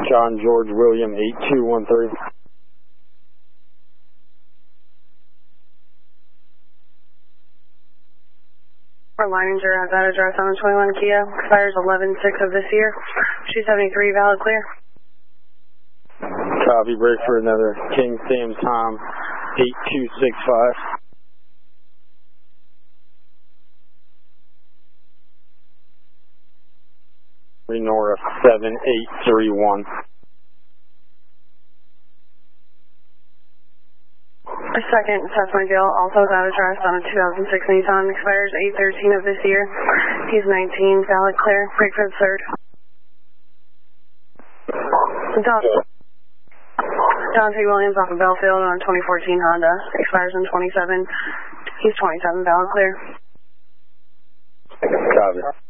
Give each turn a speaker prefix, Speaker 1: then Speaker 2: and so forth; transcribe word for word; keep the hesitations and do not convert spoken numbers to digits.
Speaker 1: John George William eight two one three.
Speaker 2: Leininger has that address on the twenty-one Kia. Expires eleven six of this year. two seventy-three valid clear.
Speaker 1: Copy, break for another King Sam Tom eight two six five. Renora seven eight three one.
Speaker 2: A second Cessna Gill, also without address on a two thousand six Nissan, expires eight thirteen of this year. He's nineteen, valid clear, break for the third. Don Dante Williams off of Belfield on a twenty fourteen Honda, expires in twenty-seven. He's twenty-seven, valid clear.
Speaker 1: Copy.